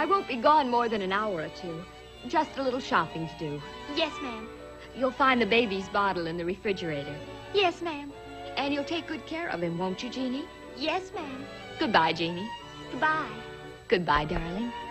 I won't be gone more than an hour or two. Just a little shopping to do. Yes, ma'am. You'll find the baby's bottle in the refrigerator. Yes, ma'am. And you'll take good care of him, won't you, Jeannie? Yes, ma'am. Goodbye, Jeannie. Goodbye. Goodbye, darling.